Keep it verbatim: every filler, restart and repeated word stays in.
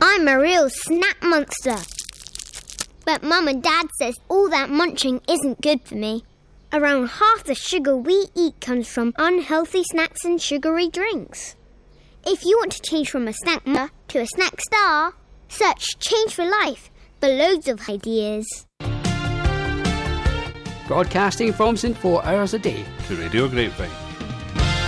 I'm a real snack monster. But Mum and Dad says all that munching isn't good for me. Around half the sugar we eat comes from unhealthy snacks and sugary drinks. If you want to change from a snack monster to a snack star, search Change for Life for loads of ideas. Broadcasting from St Four hours a day to Radio Grapevine.